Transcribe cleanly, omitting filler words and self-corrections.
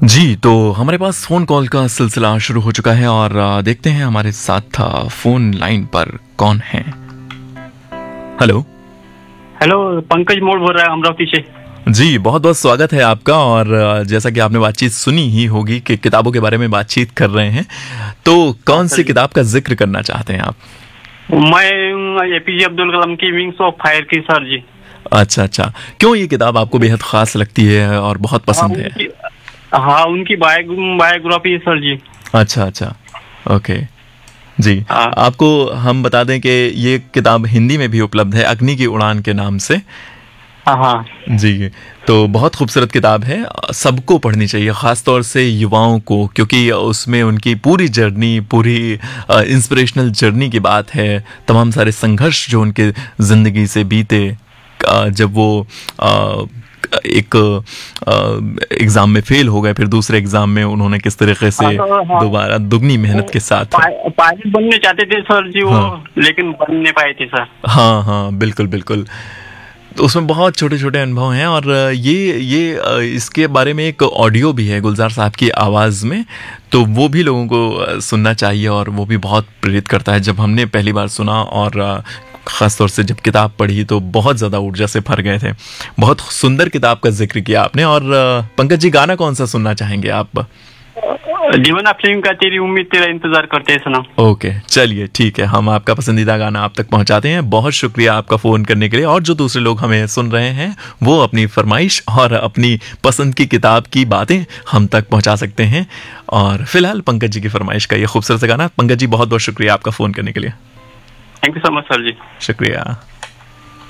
जी, तो हमारे पास phone call का सिलसिला शुरू हो चुका है और देखते हैं हमारे साथ फ़ोन लाइन पर कौन है। हेलो। हेलो, पंकज मोड़ बोल रहा है अमरावती से। जी, बहुत-बहुत स्वागत है आपका और जैसा कि आपने बातचीत सुनी ही होगी कि किताबों के बारे में बातचीत कर रहे हैं, तो हाँ सर कौन-सी जी। किताब का ज़िक्र करना चाहते हैं आप? मैं एपीजे अब्दुल कलाम की विंग्स ऑफ फायर की सर जी। अच्छा, अच्छा। क्यों ये किताब आपको बेहद ख़ास लगती है और बहुत हाँ पसंद है? उनकी हाँ उनकी बायोग्राफी है सर जी। अच्छा, अच्छा। ओके। जी, हाँ आपको हम बता दें कि ये किताब हिंदी में भी उपलब्ध है, अग्नि की उड़ान के नाम से। हाँ हाँ। जी, तो बहुत खूबसूरत किताब है। सबको पढ़नी चाहिए, ख़ास तौर से युवाओं को, क्योंकि उसमें उनकी पूरी जर्नी, पूरी इंस्पिरेशनल जर्नी की बात है। तमाम सारे संघर्ष जो उनके ज़िंदगी से बीते, जब वो अ, एक एग्ज़ाम में फ़ेल हो गए, फिर दूसरे एग्ज़ाम में उन्होंने किस तरीके हाँ से तो हाँ दोबारा दुगनी वो मेहनत के साथ। पायलट बनने चाहते थे सर जी वो, हाँ, लेकिन बन नहीं पाए थे सर। हाँ, हाँ, बिल्कुल, बिल्कुल। तो उसमें बहुत छोटे-छोटे अनुभव हैं और इसके बारे में एक ऑडियो भी है गुलज़ार साहब की आवाज़ में, तो वो भी लोगों को सुनना चाहिए और वो भी बहुत प्रेरित करता है। जब हमने पहली बार सुना और ख़ास तौर से जब किताब पढ़ी तो बहुत ज़्यादा ऊर्जा से भर गए थे। बहुत सुंदर किताब का ज़िक्र किया आपने और पंकज जी, गाना कौन-सा सुनना चाहेंगे आप? जीवन आप फिल्म का तेरी उम्मीद तेरा इंतजार करते हैं सनम। ओके, चलिए ठीक है, हम आपका पसंदीदा गाना आप तक पहुंचाते हैं। बहुत शुक्रिया आपका फ़ोन करने के लिए और जो दूसरे लोग हमें सुन रहे हैं, वो अपनी फ़रमाइश और अपनी पसंद की किताब की बातें हम तक पहुंचा सकते हैं। और फिलहाल पंकज जी की फ़रमाइश का ये खूबसूरत सा गाना। पंकज जी, बहुत-बहुत शुक्रिया आपका फ़ोन करने के लिए। Thank you so much sir जी। शुक्रिया।